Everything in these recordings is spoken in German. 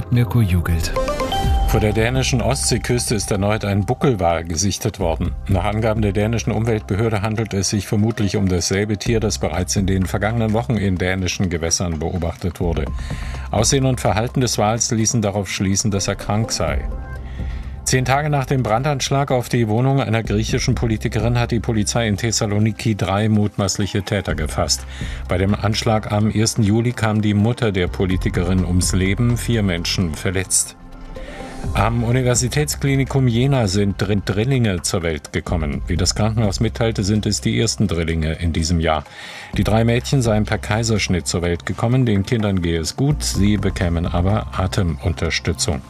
Mirko Jugelt. Vor der dänischen Ostseeküste ist erneut ein Buckelwal gesichtet worden. Nach Angaben der dänischen Umweltbehörde handelt es sich vermutlich um dasselbe Tier, das bereits in den vergangenen Wochen in dänischen Gewässern beobachtet wurde. Aussehen und Verhalten des Wals ließen darauf schließen, dass er krank sei. 10 Tage nach dem Brandanschlag auf die Wohnung einer griechischen Politikerin hat die Polizei in Thessaloniki 3 mutmaßliche Täter gefasst. Bei dem Anschlag am 1. Juli kam die Mutter der Politikerin ums Leben, 4 Menschen verletzt. Am Universitätsklinikum Jena sind Drillinge zur Welt gekommen. Wie das Krankenhaus mitteilte, sind es die ersten Drillinge in diesem Jahr. Die 3 Mädchen seien per Kaiserschnitt zur Welt gekommen. Den Kindern gehe es gut, sie bekämen aber Atemunterstützung.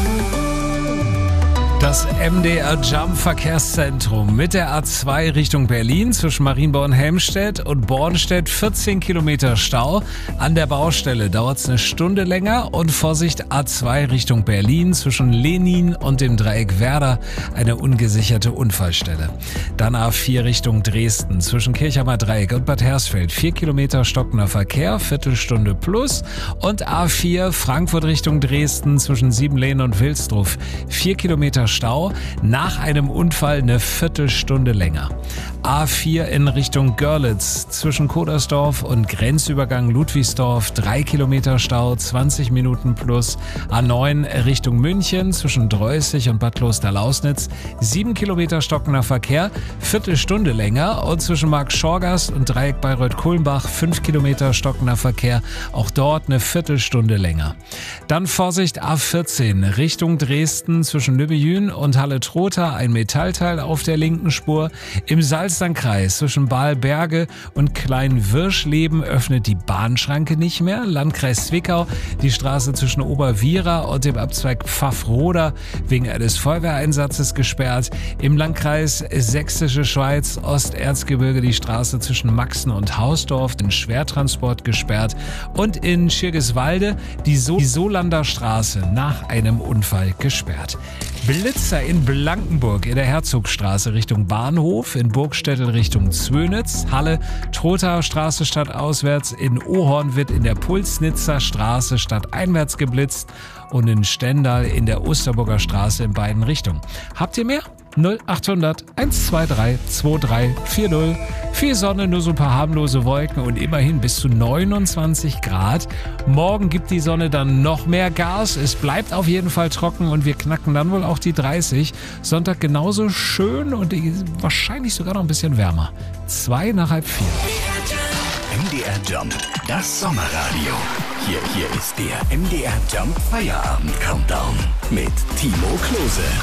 Das MDR Jump Verkehrszentrum mit der A2 Richtung Berlin zwischen Marienborn-Helmstedt und Bornstedt 14 Kilometer Stau. An der Baustelle dauert es eine Stunde länger und Vorsicht A2 Richtung Berlin zwischen Lenin und dem Dreieck Werder eine ungesicherte Unfallstelle. Dann A4 Richtung Dresden zwischen Kirchheimer Dreieck und Bad Hersfeld 4 Kilometer stockender Verkehr, Viertelstunde plus und A4 Frankfurt Richtung Dresden zwischen Siebenlehn und Wilsdruff 4 Kilometer Stau, nach einem Unfall eine Viertelstunde länger. A4 in Richtung Görlitz zwischen Kodersdorf und Grenzübergang Ludwigsdorf 3 Kilometer Stau, 20 Minuten plus. A9 Richtung München zwischen Dreußig und Bad Klosterlausnitz 7 Kilometer stockender Verkehr, Viertelstunde länger und zwischen Marktschorgast und Dreieck Bayreuth-Kulmbach 5 Kilometer stockender Verkehr, auch dort eine Viertelstunde länger. Dann Vorsicht A14 Richtung Dresden zwischen Lübbejün und Halle-Trotha ein Metallteil auf der linken Spur. Im Salzlandkreis zwischen Balberge und Klein-Wirschleben öffnet die Bahnschranke nicht mehr. Landkreis Zwickau die Straße zwischen Oberwiera und dem Abzweig Pfaffroda wegen eines Feuerwehreinsatzes gesperrt. Im Landkreis Sächsische Schweiz Osterzgebirge die Straße zwischen Maxen und Hausdorf den Schwertransport gesperrt. Und in Schirgiswalde die Solander Straße nach einem Unfall gesperrt. Blitzer in Blankenburg in der Herzogstraße Richtung Bahnhof, in Burgstädtel Richtung Zwönitz, Halle, Trotha Straße stadtauswärts, in Ohorn wird in der Pulsnitzer Straße stadteinwärts geblitzt und in Stendal in der Osterburger Straße in beiden Richtungen. Habt ihr mehr? 0800 123 2340. Viel Sonne, nur so ein paar harmlose Wolken und immerhin bis zu 29 Grad. Morgen gibt die Sonne dann noch mehr Gas. Es bleibt auf jeden Fall trocken und wir knacken dann wohl auch die 30. Sonntag genauso schön und wahrscheinlich sogar noch ein bisschen wärmer. 3:02 nach 3:30. MDR Jump, das Sommerradio. Hier ist der MDR Jump Feierabend Countdown mit Timo Klose.